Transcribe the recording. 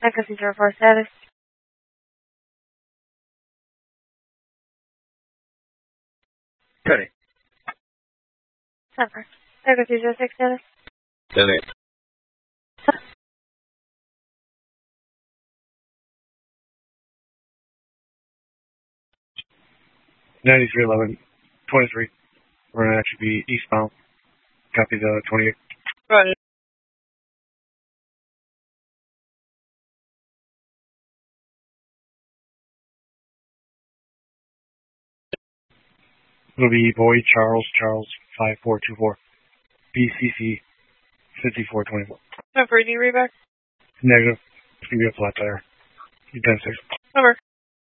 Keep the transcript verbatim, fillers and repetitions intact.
Echo zero four status. Cody. Number. Echo zero six status. Cody. ninety-three eleven twenty-three. We're going to actually be eastbound. Copy the twenty-eight. Right. It'll be Boyd Charles Charles five four two four. B C C fifty-four twenty-four. Number, do you read back? Negative. It's going to be a flat tire. ten six. Number.